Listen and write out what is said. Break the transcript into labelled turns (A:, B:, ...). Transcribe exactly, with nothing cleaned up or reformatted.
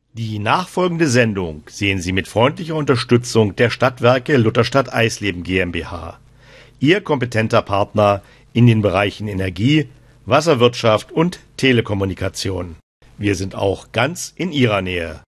A: Die nachfolgende Sendung sehen Sie mit freundlicher Unterstützung der Stadtwerke Lutherstadt Eisleben GmbH. Ihr kompetenter Partner in den Bereichen Energie, Wasserwirtschaft und Telekommunikation. Wir sind auch ganz in Ihrer Nähe.